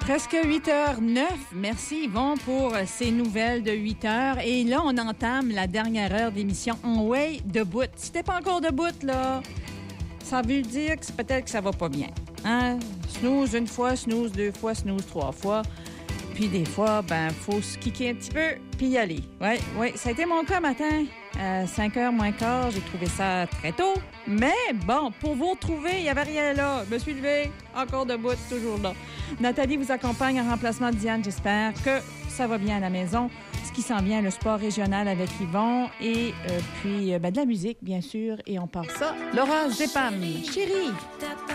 Presque 8h09. Merci Yvon pour ces nouvelles de 8h. Et là, on entame la dernière heure d'émission On Way debout. Si t'es pas encore debout, là, ça veut dire que peut-être que ça va pas bien. Hein? Snooze une fois, snooze deux fois, snooze trois fois. Puis des fois, faut se kicker un petit peu puis y aller. Oui, ça a été mon cas matin. 5h moins quart, j'ai trouvé ça très tôt. Mais bon, pour vous retrouver, il n'y avait rien là. Je me suis levée, encore debout, toujours là. Nathalie vous accompagne en remplacement de Diane. J'espère que ça va bien à la maison. Ce qui s'en vient, le sport régional avec Yvon et puis de la musique, bien sûr. Et on part ça. Laura Zepam, chérie.